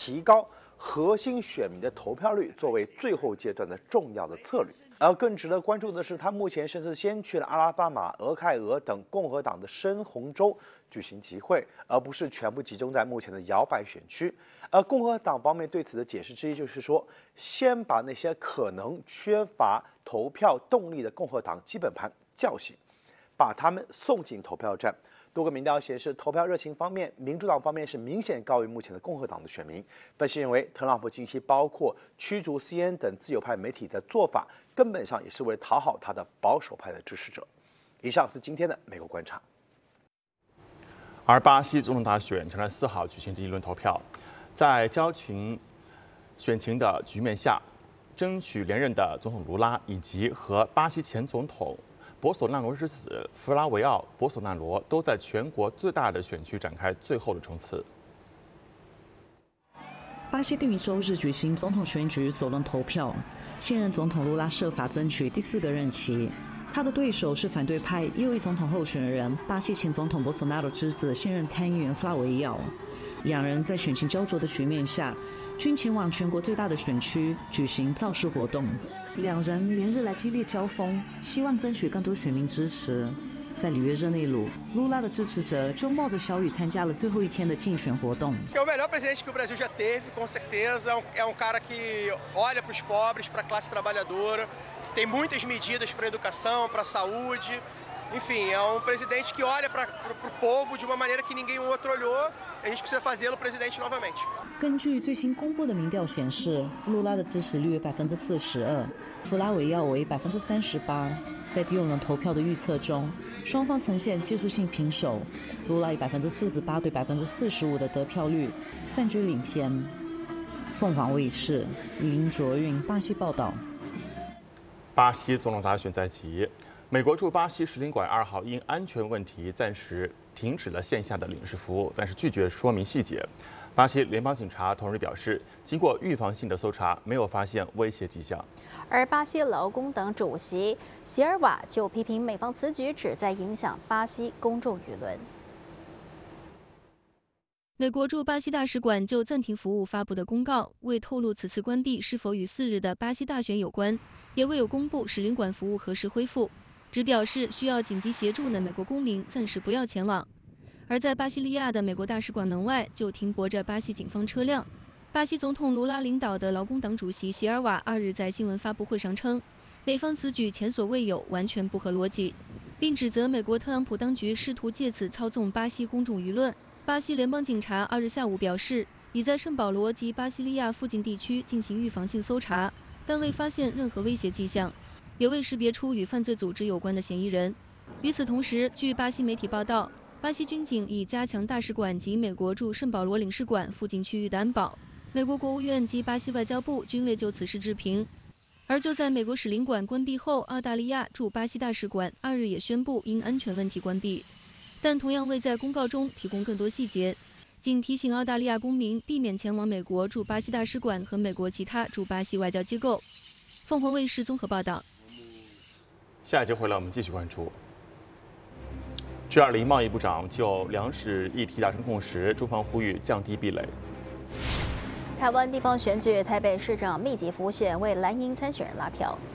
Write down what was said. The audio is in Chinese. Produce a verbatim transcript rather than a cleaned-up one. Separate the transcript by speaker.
Speaker 1: 提高核心选民的投票率作为最后阶段的重要的策略。而更值得关注的是，他目前甚至先去了阿拉巴马、俄亥俄等共和党的深红州举行集会，而不是全部集中在目前的摇摆选区。而共和党方面对此的解释之一就是说，先把那些可能缺乏投票动力的共和党基本盘叫醒，把他们送进投票站。多个民调显示，投票热情方面，民主党方面是明显高于目前的共和党的选民。分析认为，特朗普近期包括驱逐 C N N 等自由派媒体的做法，根本上也是为了讨好他的保守派的支持者。以上是今天的美国观察。
Speaker 2: 而巴西总统大选将在四号举行第一轮投票，在焦群选情的局面下，争取连任的总统卢拉以及和巴西前总统博索纳罗之子弗拉维奥·博索纳罗都在全国最大的选区展开最后的冲刺。
Speaker 3: 巴西定于周日举行总统选举首轮投票，现任总统卢拉设法争取第四个任期。他的对手是反对派右翼总统候选人巴西前总统博索纳罗之子现任参议员弗拉维奥。两人在选情焦灼的局面下，均前往全国最大的选区举行造势活动。两人连日来激烈交锋，希望争取更多选民支持。在里约热内卢，卢拉的支持者就冒着小雨参加了最后一天的竞选活动。
Speaker 4: É o melhor presidente que o Brasil já teve, com certeza. É um cara que olha para os pobres, para a classe trabalhadora, que tem muitas medidas para a educação, para a saúde. Enfim, é um presidente que olha para o povo de uma maneira que ninguém outro olhou. A gente precisa fazê-lo presidente novamente.
Speaker 3: 根据最新公布的民调显示，卢拉的支持率为百分之四十二，弗拉维奥为百分之三十八。在第二轮投票的预测中，双方呈现技术性平手，卢拉以百分之四十八对百分之四十五的得票率占据领先。凤凰卫视林卓运巴西报道。
Speaker 2: 巴西总统大选在即。美国驻巴西使领馆二号因安全问题暂时停止了线下的领事服务，但是拒绝说明细节。巴西联邦警察同日表示，经过预防性的搜查，没有发现威胁迹象。
Speaker 5: 而巴西劳工党主席席尔瓦就批评美方此举旨在影响巴西公众舆论。
Speaker 6: 美国驻巴西大使馆就暂停服务发布的公告，未透露此次关闭是否与四日的巴西大选有关，也未有公布使领馆服务何时恢复。只表示需要紧急协助的美国公民暂时不要前往。而在巴西利亚的美国大使馆门外就停泊着巴西警方车辆。巴西总统卢拉领导的劳工党主席席尔瓦二日在新闻发布会上称，美方此举前所未有，完全不合逻辑，并指责美国特朗普当局试图借此操纵巴西公众舆论。巴西联邦警察二日下午表示，已在圣保罗及巴西利亚附近地区进行预防性搜查，但未发现任何威胁迹象。也未识别出与犯罪组织有关的嫌疑人。与此同时，据巴西媒体报道，巴西军警已加强大使馆及美国驻圣保罗领事馆附近区域的安保。美国国务院及巴西外交部均未就此事置评。而就在美国使领馆关闭后，澳大利亚驻巴西大使馆二日也宣布因安全问题关闭，但同样未在公告中提供更多细节，仅提醒澳大利亚公民避免前往美国驻巴西大使馆和美国其他驻巴西外交机构。凤凰卫视综合报道。
Speaker 2: 下一节回来，我们继续关注。G 二零贸易部长就粮食议题达成共识，中方呼吁降低壁垒。
Speaker 5: 台湾地方选举，台北市长密集浮选为蓝营参选人拉票。